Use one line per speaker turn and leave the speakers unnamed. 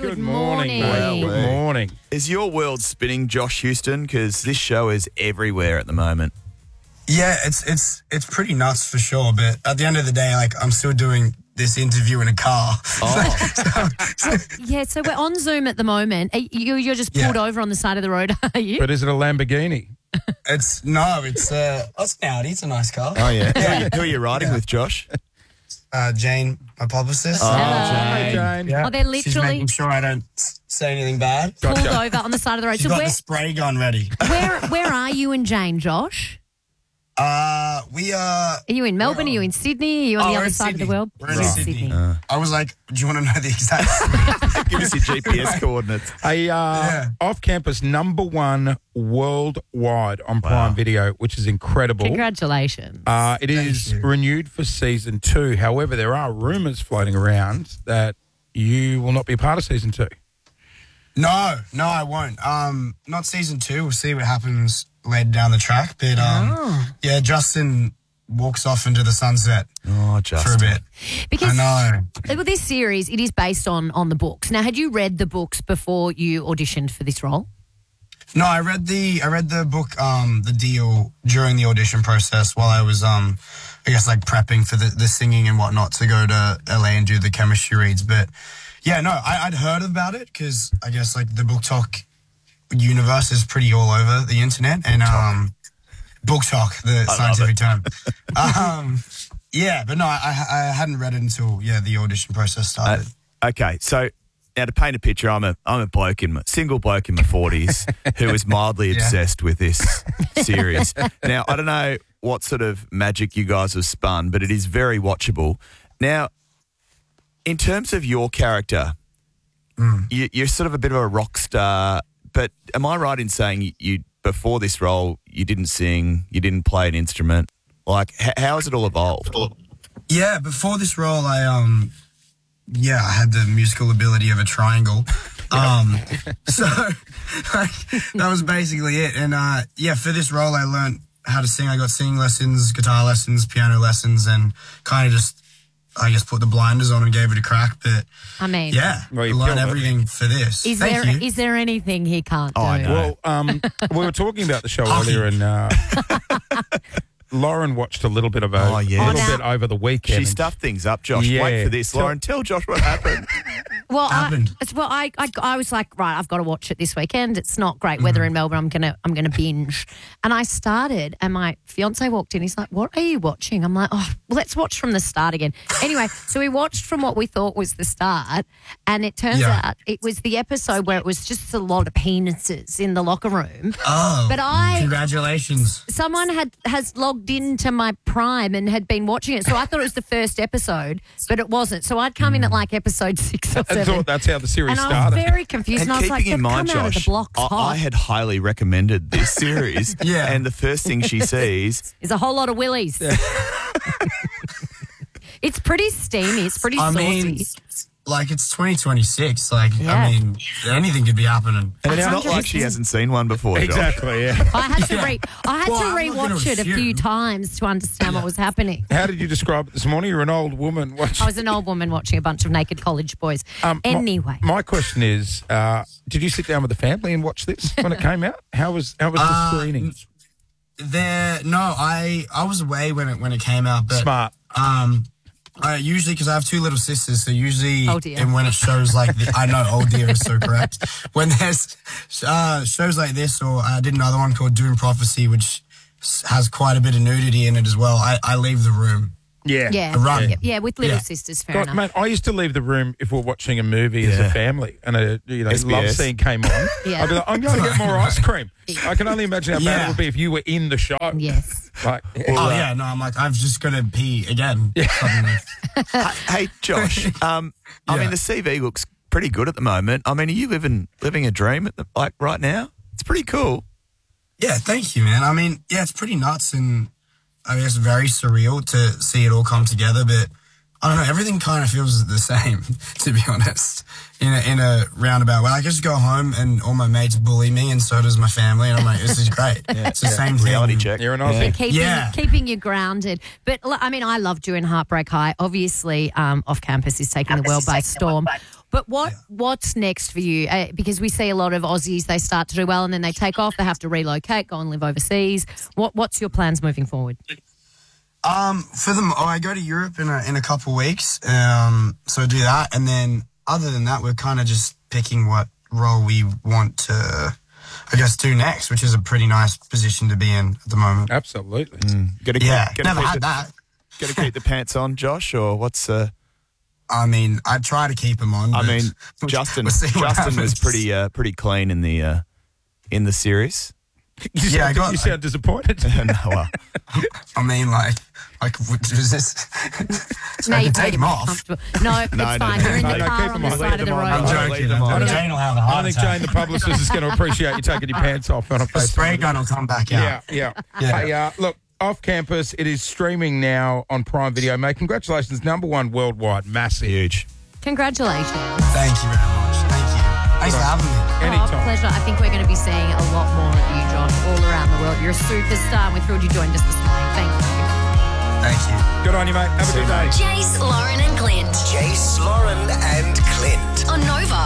Good morning.
Well,
Good morning.
Is your world spinning, Josh Houston? Because this show is everywhere at the moment.
Yeah, it's pretty nuts for sure. But at the end of the day, like, I'm still doing this interview in a car.
Oh.
Yeah, so we're on Zoom at the moment. You're just pulled over on the side of the road, are you?
But is it a Lamborghini?
It's an Audi. It's a nice car.
Oh, yeah. Who are you riding with, Josh?
Jane, my publicist.
Hi, Jane.
Yeah.
Oh, they're
She's
literally
making sure I don't say anything bad.
pulled over on the side of the road.
She's
So
got the spray gun ready.
where are you and Jane, Josh?
We are.
Are you in Melbourne? Are you in Sydney? Are you on the
we're
other
in
side of the
Sydney.
world?
We're in Sydney. I was like, do you want to know the exact?
Give us your GPS coordinates.
Off-campus #1 worldwide on Prime Video, which is incredible.
Congratulations.
It is renewed for season 2. However, there are rumours floating around that you will not be a part of season 2.
No, I won't. Not season 2. We'll see what happens later down the track. But yeah, Justin walks off into the sunset
Oh,
for a
Justin.
bit.
Because
I know.
well, this series, it is based on the books. Now, had you read the books before you auditioned for this role?
No, I read the book, The Deal, during the audition process while I was, I guess, like, prepping for the singing and whatnot to go to LA and do the chemistry reads. But yeah, no, I'd heard about it because I guess, like, the Book Talk universe is pretty all over the internet. And Book Talk, the scientific term. Yeah, but no, I hadn't read it until the audition process started.
Okay, so now to paint a picture, I'm a bloke single bloke in my 40s who is mildly obsessed with this series. Now, I don't know what sort of magic you guys have spun, but it is very watchable. Now, in terms of your character, you're sort of a bit of a rock star, but am I right in saying you before this role, you didn't sing, you didn't play an instrument? Like, how has it all evolved?
Yeah, before this role, I had the musical ability of a triangle. So like, that was basically it. And for this role, I learned how to sing. I got singing lessons, guitar lessons, piano lessons, and kind of just, I guess, put the blinders on and gave it a crack. But
Amazing.
yeah,
Well,
I
you
learned
killed it.
everything for this.
Is there anything he can't do?
I know.
Well, we were talking about the show earlier, and Lauren watched a little bit of
Oh, yeah.
bit over the weekend.
She stuffed things up, Josh.
Yeah.
Wait for this, Lauren. Tell Josh what happened.
Well,
happened?
I was like, right, I've got to watch it this weekend. It's not great weather in Melbourne. I'm gonna binge. And I started, and my fiance walked in. He's like, "What are you watching?" I'm like, "Oh, well, let's watch from the start again." Anyway, so we watched from what we thought was the start, and it turns out it was the episode where it was just a lot of penises in the locker room.
Oh,
But
congratulations.
someone has logged into my Prime and had been watching it, so I thought it was the first episode, but it wasn't. So I'd come in at like episode 6 or 7.
I thought that's how the series
And I
started.
was very confused. And I was
keeping
like,
in
they've
mind,
come out of the
Josh,
blocks hot.
I had highly recommended this series.
Yeah.
And the first thing she sees,
There's a whole lot of willies. It's pretty steamy. It's pretty
I
saucy.
mean, like, it's 2026. Like,
Yeah.
I mean, anything could be happening.
and it's not
100%.
like she hasn't seen one before, Josh.
Exactly, yeah.
I had to
Yeah.
re-
Well, I'm not gonna
rewatch it a few
assume.
times to understand what was happening.
How did you describe it this morning? You're an old woman watching.
I was an old woman watching a bunch of naked college boys. Anyway.
My question is, did you sit down with the family and watch this when it came out? How was the screening?
I was away when it came out, but
Smart.
I usually, because I have 2 little sisters, so usually,
Oh, dear.
and when it shows like, I know, oh dear is so correct. When there's shows like this, or I did another one called Doom Prophecy, which has quite a bit of nudity in it as well, I leave the room.
Yeah.
Yeah.
Run.
Yeah, with little
Yeah.
sisters, fair
God,
enough.
mate, I used to leave the room if we're watching a movie as a family and a
SBS.
love scene came on.
Yeah.
I'd be like, I'm going to get more ice cream. I can only imagine how bad it
Yeah.
would be if you were in the show.
Yes.
Like,
Oh yeah, no, I'm like, I've just got to pee again. Suddenly.
Hey, Josh, I mean, the CV looks pretty good at the moment. I mean, are you living a dream like right now? It's pretty cool.
Yeah, thank you, man. I mean, yeah, it's pretty nuts and I guess very surreal to see it all come together, but I don't know, everything kind of feels the same, to be honest, in a roundabout way. I just go home and all my mates bully me and so does my family, and I'm like, this is great. It's the same
Reality
thing.
check.
You're an Aussie.
Keeping you grounded. But I mean, I love doing Heartbreak High. Obviously, Off Campus is taking the world by storm. But what's next for you? Because we see a lot of Aussies, they start to do well and then they take off. They have to relocate, go and live overseas. What's your plans moving forward?
For them, I go to Europe in a couple weeks. So I do that, and then other than that, we're kind of just picking what role we want to, I guess, do next, which is a pretty nice position to be in at the moment.
Absolutely.
Gotta
Never had that.
Got to keep the pants on, Josh, or what's?
I mean, I try to keep them on.
I
but
mean, Justin
we'll see what
was
happens.
pretty clean in the series.
You sound disappointed.
No, well,
I mean, like, was this? So I can take them off.
No, it's fine. You're in the car
keep
on
them
the
on.
side of the road.
I'm joking. Jane will have a
I
heart
think
attack.
Jane, the publicist, is going to appreciate you taking your pants off on a
The spray gun will come back out.
Yeah.
Yeah.
Hey, look, Off Campus, it is streaming now on Prime Video. Mate, congratulations, #1 worldwide, massive.
huge.
Congratulations.
Thank you very much. Thank you. Thanks for having me.
Anytime.
Pleasure. I think we're going to be seeing a lot more of you, Josh, all around the world. You're a superstar, and we're thrilled you joined us this morning. Thank you.
Thank you.
Good on you, mate. Have a good day.
Jace, Lauren and Clint.
Jace, Lauren and Clint.
On Nova.